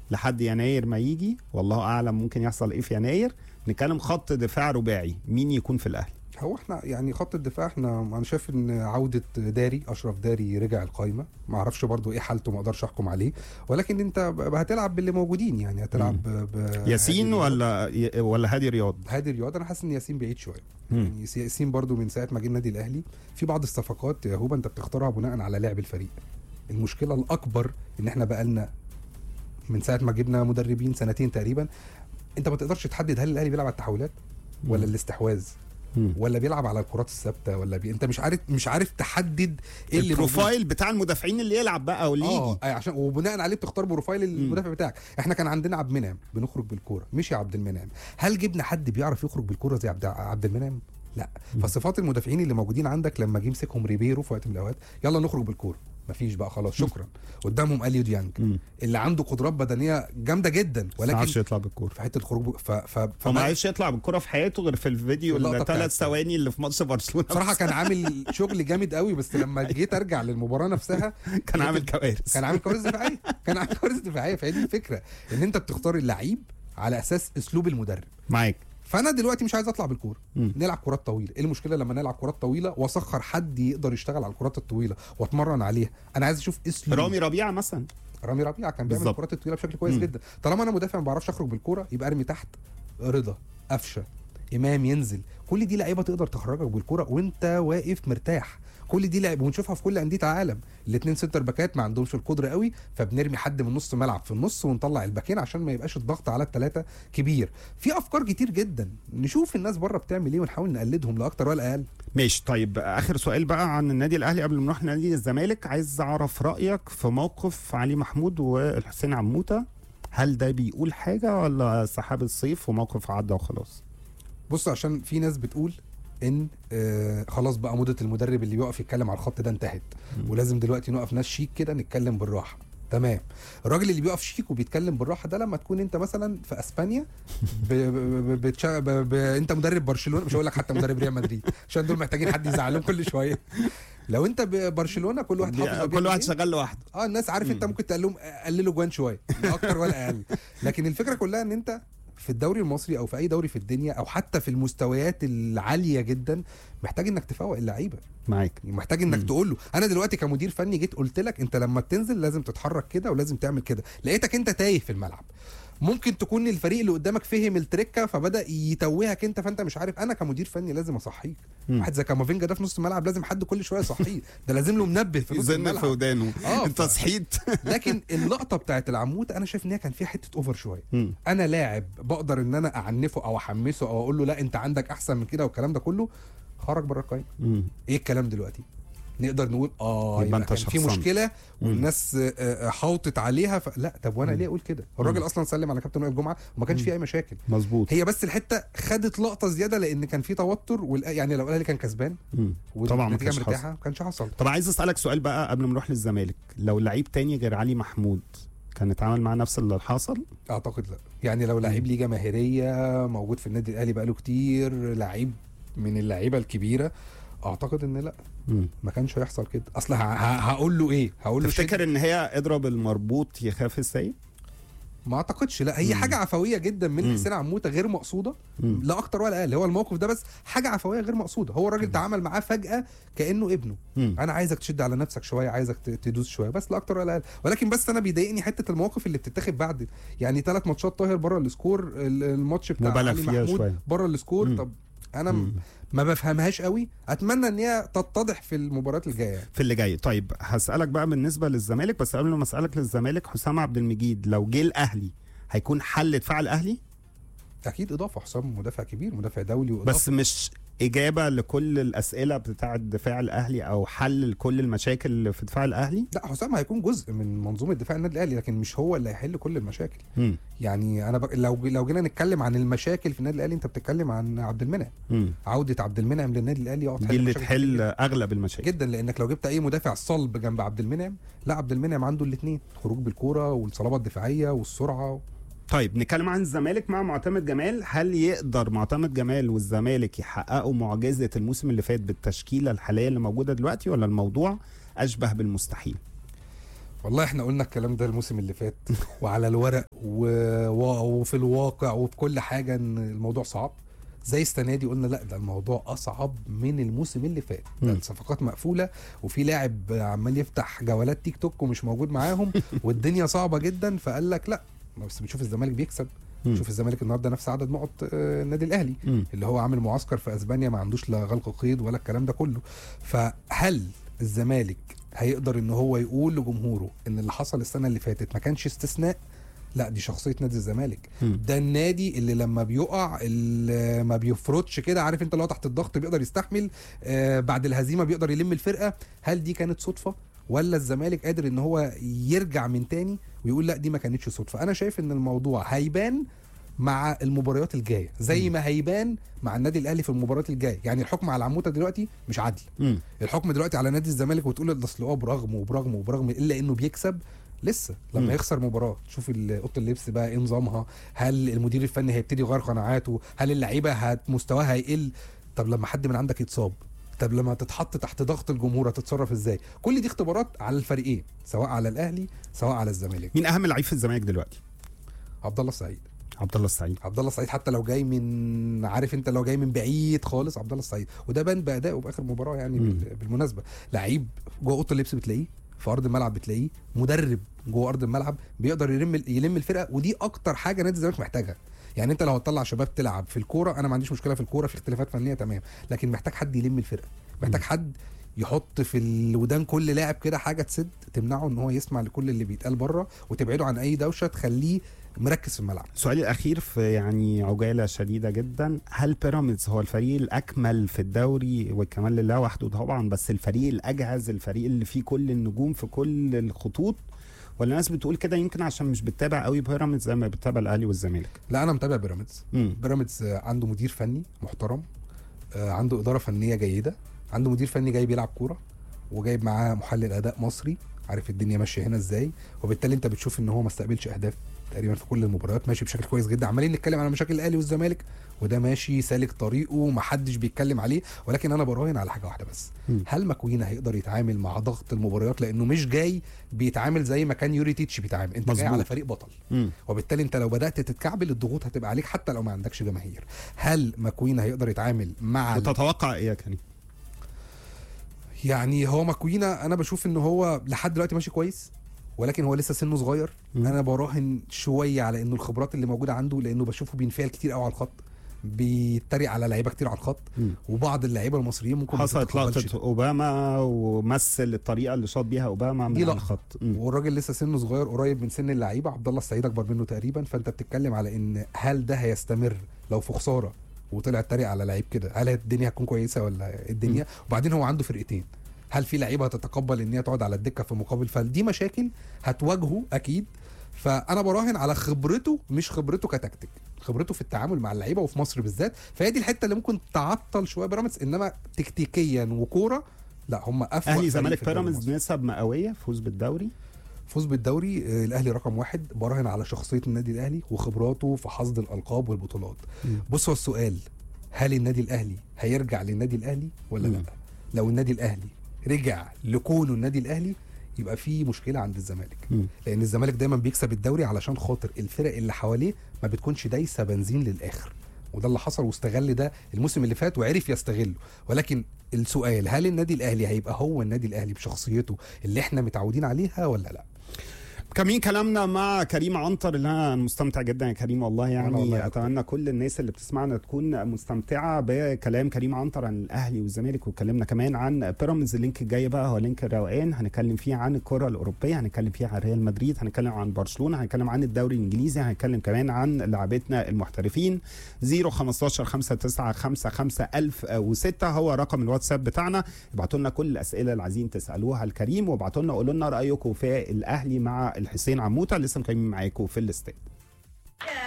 لحد يناير ما يجي، والله اعلم ممكن يحصل ايه في يناير. نتكلم خط دفاع رباعي، مين يكون في الاهلي؟ هو احنا يعني خط الدفاع انا شايف ان عوده داري، اشرف داري رجع القايمه، ما اعرفش برضو ايه حالته، ما اقدرش احكم عليه، ولكن انت هتلعب باللي موجودين، يعني هتلعب ياسين ولا هادي رياض؟ هادي رياض انا حاسس ان ياسين بعيد شويه. يعني ياسين برضو من ساعه ما جه النادي الاهلي في بعض الصفقات يا هوبا انت بتختارها بناء على لعب الفريق. المشكله الاكبر ان احنا بقالنا من ساعه ما جبنا مدربين سنتين تقريبا، انت ما تقدرش تحدد هل الاهلي بيلعب على التحولات ولا الاستحواذ ولا بيلعب على الكرات الثابته ولا انت مش عارف تحدد ايه اللي البروفايل بتاع المدافعين اللي يلعب بقى واللي يجي. عشان وبناء عليه بتختار بروفايل المدافع بتاعك. احنا كان عندنا عبد المنعم بنخرج بالكوره، مش يا عبد المنعم. هل جبنا حد بيعرف يخرج بالكوره زي عبد المنعم؟ لا. فصفات المدافعين اللي موجودين عندك لما جه مسكهم ريبيرو في وقت من الاوقات، يلا نخرج بالكوره، مفيش بقى خلاص شكرا. قدامهم اليو ديانج اللي عنده قدرات بدنيه جامده جدا، ولكن ما عرفش يطلع بالكوره في حته الخروج فما عرفش يطلع بالكوره في حياته غير في الفيديو الثلاث ثواني اللي في ماتش برشلونه. صراحه كان عامل شغل جامد قوي، بس لما جيت ارجع للمباراه نفسها كان عامل كوارث. كان عامل كوارث دفاعيه. فهي دي الفكره، ان انت بتختار اللعيب على اساس اسلوب المدرب معاك. فانا دلوقتي مش عايز اطلع بالكوره، نلعب كرات طويله. ايه المشكله لما نلعب كرات طويله واسخر حد يقدر يشتغل على الكرات الطويله واتمرن عليها؟ انا عايز اشوف اسلوب. رامي ربيعه مثلا، رامي ربيعه كان بيعمل الكرات الطويله بشكل كويس جدا. طالما انا مدافع ما بعرفش اخرج بالكوره، يبقى ارمي تحت رضا، قفشه، امام ينزل. كل دي لعيبه تقدر تخرجك بالكوره وانت واقف مرتاح. كل دي لعيبه ونشوفها في كل انديه العالم. الاثنين سنتر باكات ما عندهمش القدره قوي، فبنرمي حد من نص ملعب في النص ونطلع الباكين عشان ما يبقاش الضغط على الثلاثه كبير. في افكار كتير جدا، نشوف الناس بره بتعمل ايه ونحاول نقلدهم لا اكتر ولا اقل. ماشي. طيب اخر سؤال بقى عن النادي الاهلي قبل ما نروح نادي الزمالك. عايز اعرف رايك في موقف علي محمود والحسين عموته. هل ده بيقول حاجه ولا سحاب الصيف وموقف عدى وخلاص؟ بص، عشان في ناس بتقول ان خلاص بقى موضه المدرب اللي بيقف يتكلم على الخط ده انتهت، ولازم دلوقتي نقف ناس شيك كده نتكلم بالراحه. تمام. الراجل اللي بيقف شيك وبيتكلم بالراحه ده لما تكون انت مثلا في اسبانيا انت مدرب برشلونه، مش هقول لك حتى مدرب ريال مدريد عشان دول محتاجين حد يزعلهم كل شويه. لو انت برشلونه كل واحد حافظ، كل واحد شغال لوحده. الناس عارف انت ممكن تقول لهم قللوا جوان شويه، لا اكتر ولا اقل. لكن الفكره كلها ان انت في الدوري المصري او في اي دوري في الدنيا او حتى في المستويات العاليه جدا محتاج انك تفوق اللعيبه. معاك. محتاج انك تقول له انا دلوقتي كمدير فني جيت قلت لك انت لما بتنزل لازم تتحرك كده ولازم تعمل كده، لقيتك انت تايه في الملعب. ممكن تكون الفريق اللي قدامك فهم التركه فبدا يتوهك انت، فانت مش عارف. انا كمدير فني لازم اصحيك. واحد زي كامافينجا ده في نص الملعب لازم حد كل شويه يصحيه، ده لازم له منبه في نص الملعب في ودانه. انت صحيت. لكن اللقطه بتاعت العمود انا شايف ان هي كان فيها حته اوفر شويه. انا لاعب بقدر ان انا اعنفه او احمسه او اقول له لا انت عندك احسن من كده والكلام ده كله، خرج بره القايمه. ايه الكلام دلوقتي؟ نقدر نقول يبقى كان في مشكله والناس حاطت عليها لا طب وانا ليه اقول كده؟ الراجل اصلا سلم على كابتن وائل جمعه وما كانش فيه اي مشاكل. مظبوط. هي بس الحته خدت لقطه زياده لان كان في توتر يعني لو الاهلي كان كسبان طبعا ما كانش مرتاحه كانش حصل. طب عايز اسالك سؤال بقى قبل ما نروح للزمالك. لو لعيب تاني غير علي محمود كان اتعامل معاه نفس اللي حصل؟ اعتقد لا. يعني لو لعيب ليه جماهيريه موجود في النادي الاهلي بقاله كتير، لعيب من اللعيبه الكبيره، اعتقد ان لا ما كانش هيحصل كده. اصل هقول له ايه؟ هقول له تفتكر ان هي اضرب المربوط يخاف السيد؟ ما اعتقدش. لا هي حاجه عفويه جدا من حسين عموته غير مقصوده، لا اكتر ولا اقل. هو الموقف ده بس حاجه عفويه غير مقصوده. هو الراجل تعامل معاه فجاه كانه ابنه. انا عايزك تشد على نفسك شويه، عايزك تدوس شويه، بس لا اكتر ولا اقل. ولكن بس انا بيضايقني حته المواقف اللي بتتاخد بعد يعني 3 ماتشات طاهر بره السكور، الماتش بتاع علي محمود بره السكور. طب انا ما بفهمهاش قوي. اتمنى ان هي تتضح في المباريات الجايه في اللي جاي. طيب هسالك بقى بالنسبه للزمالك، بس قبل ما اسالك للزمالك، حسام عبد المجيد لو جه الاهلي هيكون حل دفاع الاهلي؟ اكيد اضافه. حسام مدافع كبير، مدافع دولي وإضافة. بس مش اجابه لكل الاسئله بتاعه دفاع الاهلي او حل لكل المشاكل اللي في دفاع الاهلي. لا حسام هيكون جزء من منظومه دفاع النادي الاهلي، لكن مش هو اللي هيحل كل المشاكل. يعني انا لو جينا نتكلم عن المشاكل في النادي الاهلي، انت بتتكلم عن عبد المنعم. عوده عبد المنعم للنادي الاهلي دي اللي تحل اغلب المشاكل جدا، لانك لو جبت اي مدافع صلب جنب عبد المنعم، لا عبد المنعم عنده الاثنين، خروج بالكوره والصلابه الدفاعيه والسرعه. طيب نتكلم عن الزمالك مع معتمد جمال. هل يقدر معتمد جمال والزمالك يحققوا معجزة الموسم اللي فات بالتشكيلة الحالية اللي موجودة دلوقتي، ولا الموضوع أشبه بالمستحيل؟ والله احنا قلنا الكلام ده الموسم اللي فات وعلى الورق وفي الواقع وفي كل حاجه ان الموضوع صعب. زي السنه دي قلنا لا ده الموضوع اصعب من الموسم اللي فات، ده الصفقات مقفوله وفي لاعب عمال يفتح جولات تيك توك ومش موجود معاهم والدنيا صعبه جدا، فقال لك لا بس بنشوف الزمالك بيكسب. شوف الزمالك النهارده نفس عدد نقط النادي الاهلي اللي هو عامل معسكر في اسبانيا ما عندوش لا غلق قيد ولا الكلام ده كله. فهل الزمالك هيقدر ان هو يقول لجمهوره ان اللي حصل السنه اللي فاتت ما كانش استثناء؟ لا دي شخصيه نادي الزمالك. ده النادي اللي لما بيقع اللي ما بيفرطش كده، عارف انت اللي هو تحت الضغط بيقدر يستحمل، بعد الهزيمه بيقدر يلم الفرقه. هل دي كانت صدفه ولا الزمالك قادر ان هو يرجع من تاني ويقول لا دي ما كانتش صدفه؟ انا شايف ان الموضوع هيبان مع المباريات الجايه زي ما هيبان مع النادي الاهلي في المباريات الجايه. يعني الحكم على عموته دلوقتي مش عدل. الحكم دلوقتي على نادي الزمالك وتقول اصل هو برغم الا انه بيكسب لسه لما يخسر مباراه. شوف اوضه اللبس بقى ايه نظامها، هل المدير الفني هيبتدي يغير قناعاته، هل اللعيبه مستواها هيقل، طب لما حد من عندك يتصاب، طب لما تتحط تحت ضغط الجمهور هتتصرف ازاي؟ كل دي اختبارات على الفريقين سواء على الاهلي سواء على الزمالك. مين اهم لعيب في الزمالك دلوقتي؟ عبد الله السعيد. عبد الله السعيد. عبد الله السعيد حتى لو جاي من عارف انت لو جاي من بعيد خالص عبد الله السعيد، وده بان بادائه باخر مباراه يعني بالمناسبه. لعيب جوه اوضه اللبس بتلاقيه، في ارض الملعب بتلاقيه، مدرب جوه ارض الملعب بيقدر يلم الفرقه، ودي اكتر حاجه نادي الزمالك محتاجها. يعني انت لو هتطلع شباب تلعب في الكوره انا ما عنديش مشكله في الكوره، في اختلافات فنيه تمام، لكن محتاج حد يلم الفرقه، محتاج حد يحط في الودان كل لاعب كده حاجه تسد تمنعه ان هو يسمع لكل اللي بيتقال بره وتبعده عن اي دوشه تخليه مركز في الملعب. سؤالي الاخير في يعني عجاله شديده جدا، هل بيراميدز هو الفريق الاكمل في الدوري والكمال لله وحده طبعا، بس الفريق الاجهز، الفريق اللي فيه كل النجوم في كل الخطوط، ولا الناس بتقول كده يمكن عشان مش بتتابع قوي بيراميدز زي ما بتتابع الاهلي والزمالك؟ لا انا متابع بيراميدز. بيراميدز عنده مدير فني محترم، عنده اداره فنيه جيده، عنده مدير فني جاي بيلعب كوره وجايب معاه محلل اداء مصري عارف الدنيا ماشيه هنا ازاي، وبالتالي انت بتشوف ان هو ما استقبلش اهداف تقريبا في كل المباريات، ماشي بشكل كويس جدا. عمالين نتكلم على مشاكل الاهلي والزمالك وده ماشي سالك طريقه ما حدش بيتكلم عليه، ولكن انا براهن على حاجه واحده بس، هل ماكوينا هيقدر يتعامل مع ضغط المباريات؟ لانه مش جاي بيتعامل زي ما كان يوري تيتش بيتعامل، انت جاي على فريق بطل، وبالتالي انت لو بدات تتكعبل الضغوط هتبقى عليك حتى لو ما عندكش جماهير. هل ماكوينا هيقدر يتعامل مع وتتوقع ايه يا كريم؟ يعني هو ماكوينا انا بشوف ان هو لحد دلوقتي ماشي كويس، ولكن هو لسه سنه صغير. انا براهن شويه على انه الخبرات اللي موجوده عنده، لانه بشوفه بينفعل كتير قوي على الخط، بيتريق على لعيبه كتير على الخط، وبعض اللعيبه المصريين ممكن حصلت لقطه اوباما ومثل الطريقه اللي شاط بيها اوباما من على الخط، والراجل لسه سنه صغير قريب من سن اللعيبه. عبد الله السعيد اكبر منه تقريبا، فانت بتتكلم على ان هل ده هيستمر لو في خساره وطلع اتريق على لعيب كده، هل الدنيا هتكون كويسه ولا الدنيا؟ وبعدين هو عنده فرقتين، هل في لعيبه هتتقبل ان هي تقعد على الدكه في مقابل؟ فدي مشاكل هتواجهه اكيد. فانا براهن على خبرته، مش خبرته كتكتيك، خبرته في التعامل مع اللعيبه وفي مصر بالذات، فهي دي الحته اللي ممكن تعطل شويه بيراميدز، انما تكتيكيا وكوره لا هم افضل. اهلي زمالك بيراميدز نسب مئويه فوز بالدوري. فوز بالدوري الاهلي رقم 1، براهن على شخصيه النادي الاهلي وخبراته في حصد الالقاب والبطولات. بص هو السؤال، هل النادي الاهلي هيرجع للنادي الاهلي ولا لا؟ لو النادي الاهلي رجع لكونه النادي الاهلي يبقى في مشكله عند الزمالك، لان الزمالك دايما بيكسب الدوري علشان خاطر الفرق اللي حواليه ما بتكونش دايسه بنزين للاخر، وده اللي حصل واستغل ده الموسم اللي فات وعرف يستغله. ولكن السؤال، هل النادي الاهلي هيبقى هو النادي الاهلي بشخصيته اللي احنا متعودين عليها ولا لا؟ كمين كلامنا مع كريم عنتر اللي انا مستمتع جدا يا كريم والله، يعني اتمنى كل الناس اللي بتسمعنا تكون مستمتعه بكلام كريم عنتر عن الاهلي والزمالك، واتكلمنا كمان عن بيراميدز. اللينك الجاي بقى هو لينك الروقان، هنتكلم فيه عن الكره الاوروبيه، هنتكلم فيه عن ريال مدريد، هنتكلم عن برشلونه، هنتكلم عن الدوري الانجليزي، هنتكلم كمان عن لاعبتنا المحترفين. 015 5955 1006 هو رقم الواتساب بتاعنا، ابعتوا لنا كل الاسئله اللي عايزين تسالوها لكريم، وابعتوا لنا قولوا لنا رايكم في الاهلي مع الحسين عموته. لسه مكملين معاكم في الاستاد.